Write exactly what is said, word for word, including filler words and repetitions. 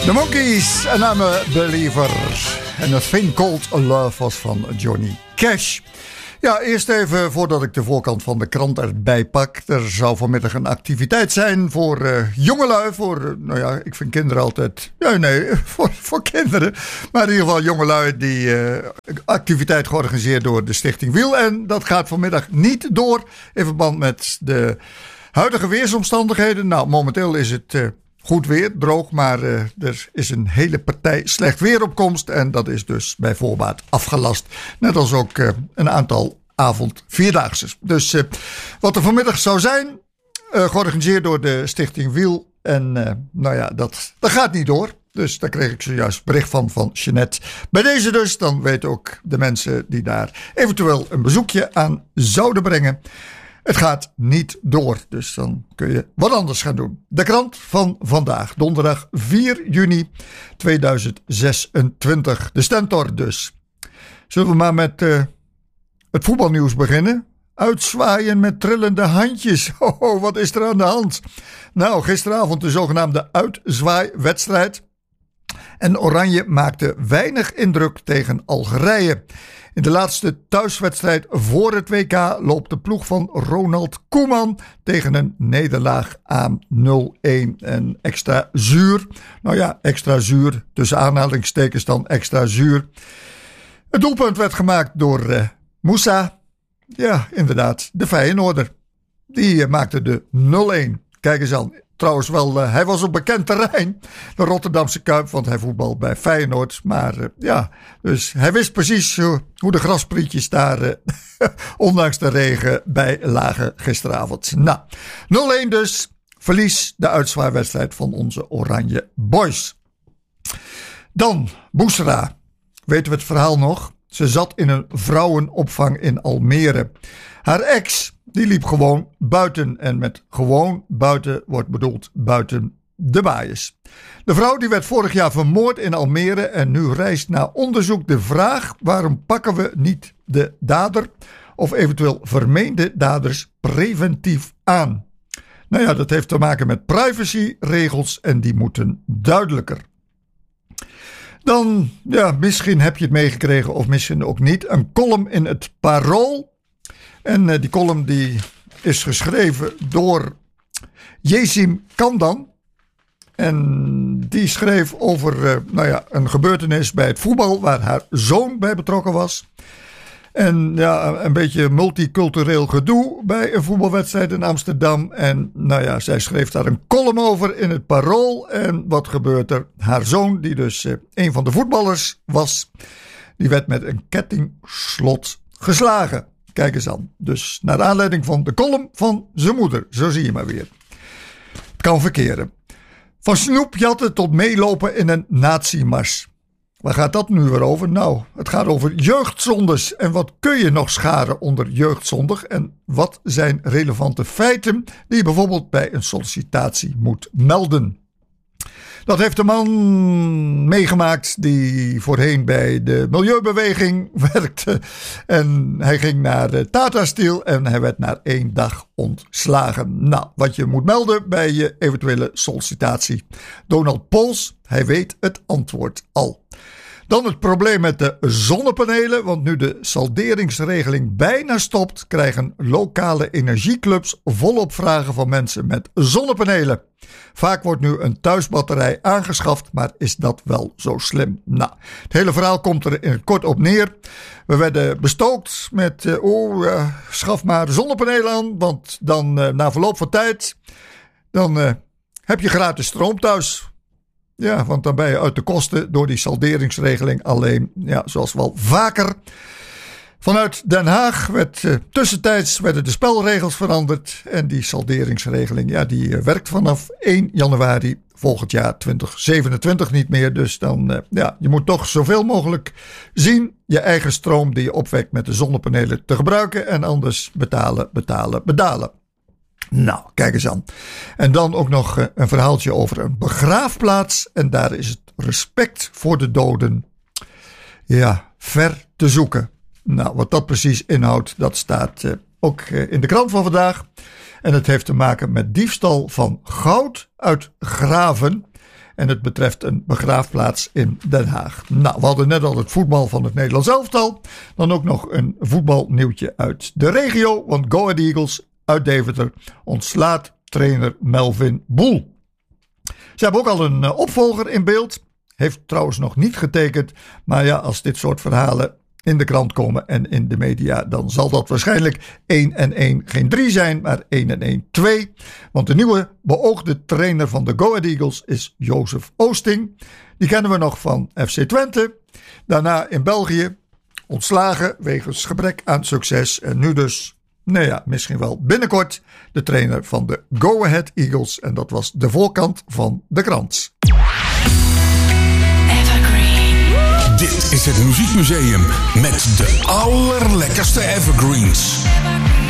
The Monkees en I'm a Believer. En A Thing Called Love was van Johnny Cash. Ja, eerst even voordat ik de voorkant van de krant erbij pak. Er zou vanmiddag een activiteit zijn voor uh, jongelui. Voor, uh, nou ja, ik vind kinderen altijd... Ja, nee, voor, voor kinderen. Maar in ieder geval jongelui die uh, activiteit georganiseerd door de Stichting Wiel. En dat gaat vanmiddag niet door in verband met de huidige weersomstandigheden. Nou, momenteel is het... Uh, Goed weer, droog, maar uh, er is een hele partij slecht weer op komst. En dat is dus bij voorbaat afgelast. Net als ook uh, een aantal avondvierdaagses. Dus uh, wat er vanmiddag zou zijn, uh, georganiseerd door de Stichting Wiel. En uh, nou ja, dat, dat gaat niet door. Dus daar kreeg ik zojuist bericht van van Jeanette. Bij deze dus, dan weten ook de mensen die daar eventueel een bezoekje aan zouden brengen. Het gaat niet door, dus dan kun je wat anders gaan doen. De krant van vandaag, donderdag vier juni tweeduizend zesentwintig. De Stentor dus. Zullen we maar met uh, het voetbalnieuws beginnen? Uitzwaaien met trillende handjes. Oh, wat is er aan de hand? Nou, gisteravond de zogenaamde uitzwaaiwedstrijd. En Oranje maakte weinig indruk tegen Algerije. In de laatste thuiswedstrijd voor het W K loopt de ploeg van Ronald Koeman tegen een nederlaag aan nul-een. En extra zuur. Nou ja, extra zuur. Tussen aanhalingstekens dan extra zuur. Het doelpunt werd gemaakt door uh, Moussa. Ja, inderdaad, de Feyenoorder. Die uh, maakte de nul-een. Kijk eens aan. Trouwens wel, uh, hij was op bekend terrein, de Rotterdamse Kuip, want hij voetbal bij Feyenoord. Maar uh, ja, dus hij wist precies uh, hoe de grasprietjes daar, uh, ondanks de regen, bij lagen gisteravond. Nou, nul-een dus, verlies de uitzwaaiwedstrijd van onze Oranje Boys. Dan, Bousra. Weten we het verhaal nog? Ze zat in een vrouwenopvang in Almere. Haar ex, die liep gewoon buiten. En met gewoon buiten wordt bedoeld buiten de baaiers. De vrouw die werd vorig jaar vermoord in Almere. En nu rijst na onderzoek de vraag: waarom pakken we niet de dader of eventueel vermeende daders preventief aan? Nou ja, dat heeft te maken met privacyregels en die moeten duidelijker. Dan, ja, misschien heb je het meegekregen of misschien ook niet. Een column in het Parool. En uh, die column die is geschreven door Jezim Kandan. En die schreef over uh, nou ja, een gebeurtenis bij het voetbal waar haar zoon bij betrokken was. En ja, een beetje multicultureel gedoe bij een voetbalwedstrijd in Amsterdam. En nou ja, zij schreef daar een column over in het Parool. En wat gebeurt er? Haar zoon, die dus uh, een van de voetballers was, die werd met een kettingslot geslagen. Kijk eens aan. Dus naar aanleiding van de column van zijn moeder. Zo zie je maar weer. Het kan verkeren. Van snoepjatten tot meelopen in een nazi-mars. Waar gaat dat nu weer over? Nou, het gaat over jeugdzondes. En wat kun je nog scharen onder jeugdzondig? En wat zijn relevante feiten die je bijvoorbeeld bij een sollicitatie moet melden? Dat heeft een man meegemaakt die voorheen bij de milieubeweging werkte. En hij ging naar de Tata Steel en hij werd na één dag ontslagen. Nou, wat je moet melden bij je eventuele sollicitatie. Donald Pols, hij weet het antwoord al. Dan het probleem met de zonnepanelen, want nu de salderingsregeling bijna stopt, krijgen lokale energieclubs volop vragen van mensen met zonnepanelen. Vaak wordt nu een thuisbatterij aangeschaft, maar is dat wel zo slim? Nou, het hele verhaal komt er in het kort op neer. We werden bestookt met, uh, oh, uh, schaf maar zonnepanelen aan, want dan uh, na verloop van tijd, dan uh, heb je gratis stroom thuis. Ja, want dan ben je uit de kosten door die salderingsregeling alleen, ja, zoals wel vaker. Vanuit Den Haag werd uh, tussentijds werden de spelregels veranderd. En die salderingsregeling, ja, die uh, werkt vanaf één januari volgend jaar twintig zevenentwintig niet meer. Dus dan, uh, ja, je moet toch zoveel mogelijk zien je eigen stroom die je opwekt met de zonnepanelen te gebruiken. En anders betalen, betalen, betalen. Nou, kijk eens aan. En dan ook nog uh, een verhaaltje over een begraafplaats. En daar is het respect voor de doden, ja, ver te zoeken. Nou, wat dat precies inhoudt, dat staat uh, ook uh, in de krant van vandaag. En het heeft te maken met diefstal van goud uit graven. En het betreft een begraafplaats in Den Haag. Nou, we hadden net al het voetbal van het Nederlands elftal. Dan ook nog een voetbalnieuwtje uit de regio. Want Go Ahead Eagles uit Deventer ontslaat trainer Melvin Boel. Ze hebben ook al een opvolger in beeld. Heeft trouwens nog niet getekend. Maar ja, als dit soort verhalen in de krant komen en in de media, dan zal dat waarschijnlijk één en één geen drie zijn, maar één en één twee. Want de nieuwe beoogde trainer van de Go Ahead Eagles is Jozef Oosting. Die kennen we nog van F C Twente. Daarna in België ontslagen wegens gebrek aan succes. En nu dus, nou ja, misschien wel binnenkort de trainer van de Go Ahead Eagles. En dat was de voorkant van de krant. Dit is het Muziekmuseum met de allerlekkerste evergreens.